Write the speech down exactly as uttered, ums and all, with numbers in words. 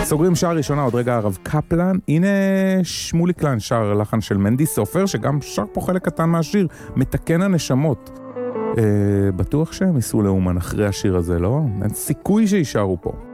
סוגרים שעה ראשונה, עוד רגע הרב קפלן, הנה שמולי קלן שר לחן של מנדי סופר, שגם שר פה חלק קטן מהשיר, מתקן הנשמות. אה, בטוח שהם ייסעו לאומן אחרי השיר הזה, לא? אין סיכוי שישארו פה.